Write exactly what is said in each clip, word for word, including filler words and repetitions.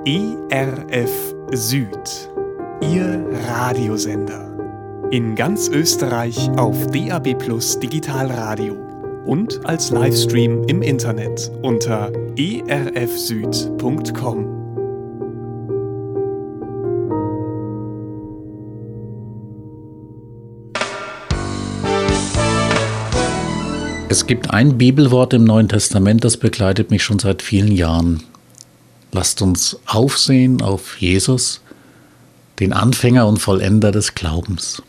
E R F Süd, Ihr Radiosender. In ganz Österreich auf D A B Plus Digitalradio und als Livestream im Internet unter e r f süd punkt com. Es gibt ein Bibelwort im Neuen Testament, das begleitet mich schon seit vielen Jahren. Lasst uns aufsehen auf Jesus, den Anfänger und Vollender des Glaubens.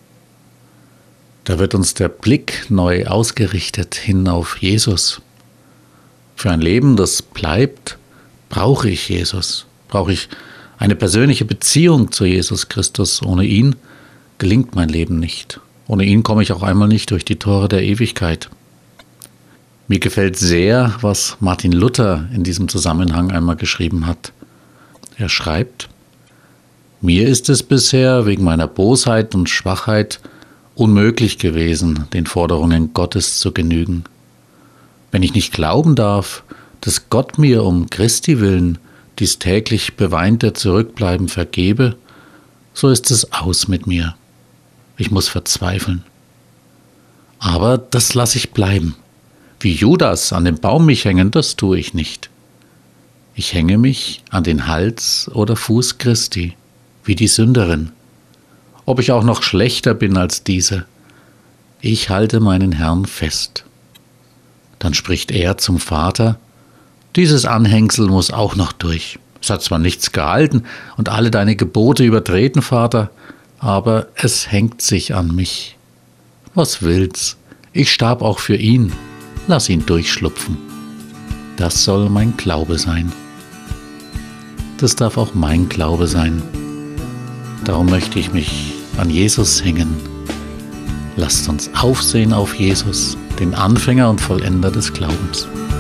Da wird uns der Blick neu ausgerichtet hin auf Jesus. Für ein Leben, das bleibt, brauche ich Jesus. Brauche ich eine persönliche Beziehung zu Jesus Christus. Ohne ihn gelingt mein Leben nicht. Ohne ihn komme ich auch einmal nicht durch die Tore der Ewigkeit. Mir gefällt sehr, was Martin Luther in diesem Zusammenhang einmal geschrieben hat. Er schreibt: Mir ist es bisher wegen meiner Bosheit und Schwachheit unmöglich gewesen, den Forderungen Gottes zu genügen. Wenn ich nicht glauben darf, dass Gott mir um Christi willen dies täglich beweinte Zurückbleiben vergebe, so ist es aus mit mir. Ich muss verzweifeln. Aber das lasse ich bleiben. Wie Judas an dem Baum mich hängen, das tue ich nicht. Ich hänge mich an den Hals oder Fuß Christi, wie die Sünderin. Ob ich auch noch schlechter bin als diese, ich halte meinen Herrn fest. Dann spricht er zum Vater: Dieses Anhängsel muss auch noch durch. Es hat zwar nichts gehalten und alle deine Gebote übertreten, Vater, aber es hängt sich an mich. Was will's? Ich starb auch für ihn. Lass ihn durchschlupfen. Das soll mein Glaube sein. Das darf auch mein Glaube sein. Darum möchte ich mich an Jesus hängen. Lasst uns aufsehen auf Jesus, den Anfänger und Vollender des Glaubens.